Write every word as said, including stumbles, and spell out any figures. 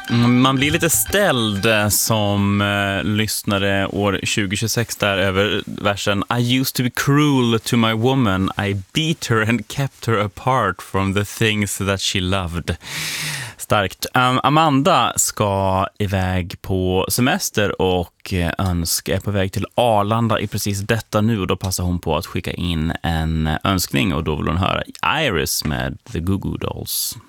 Man blir lite ställd som eh, lyssnare år tjugo tjugosex där över versen I used to be cruel to my woman. I beat her and kept her apart from the things that she loved. Starkt. Um, Amanda ska iväg på semester och önska är på väg till Arlanda i precis detta nu. Och då passar hon på att skicka in en önskning och då vill hon höra Iris med The Goo Goo Dolls.